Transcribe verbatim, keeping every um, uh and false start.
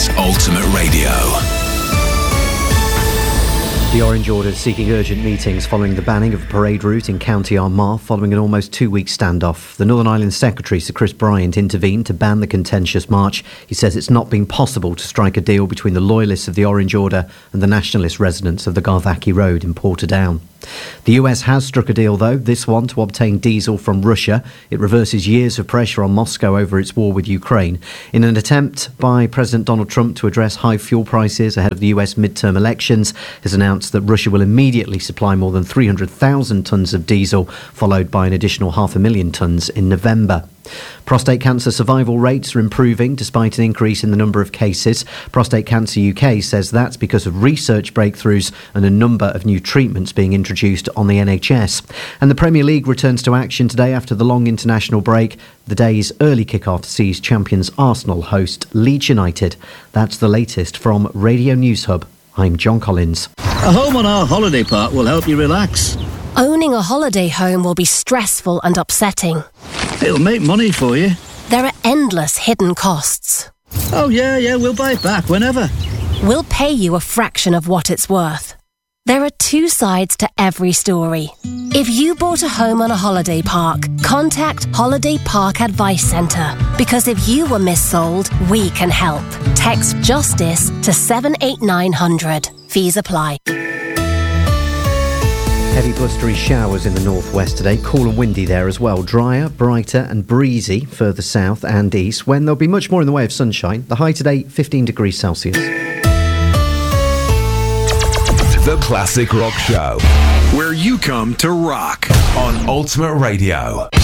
is Ultimate Radio. The Orange Order is seeking urgent meetings following the banning of a parade route in County Armagh following an almost two-week standoff. The Northern Ireland Secretary, Sir Chris Bryant, intervened to ban the contentious march. He says it's not been possible to strike a deal between the loyalists of the Orange Order and the nationalist residents of the Garvaki Road in Portadown. The U S has struck a deal, though, this one to obtain diesel from Russia. It reverses years of pressure on Moscow over its war with Ukraine. In an attempt by President Donald Trump to address high fuel prices ahead of the U S midterm elections, has announced that Russia will immediately supply more than three hundred thousand tonnes of diesel, followed by an additional half a million tonnes in November. Prostate cancer survival rates are improving despite an increase in the number of cases. Prostate Cancer U K says that's because of research breakthroughs and a number of new treatments being introduced on the N H S. And the Premier League returns to action today after the long international break. The day's early kick-off sees champions Arsenal host Leeds United. That's the latest from Radio News Hub. I'm John Collins. A home on our holiday park will help you relax. Owning a holiday home will be stressful and upsetting. It'll make money for you. There are endless hidden costs. Oh, yeah, yeah, we'll buy it back whenever. We'll pay you a fraction of what it's worth. There are two sides to every story. If you bought a home on a holiday park, contact Holiday Park Advice Centre. Because if you were missold, we can help. Text JUSTICE to seven eight nine hundred. Fees apply. Heavy blustery showers in the northwest today, cool and windy there as well. Drier, brighter and breezy further south and east, when there'll be much more in the way of sunshine. The high today, fifteen degrees Celsius. The Classic Rock Show, where you come to rock on Ultimate Radio.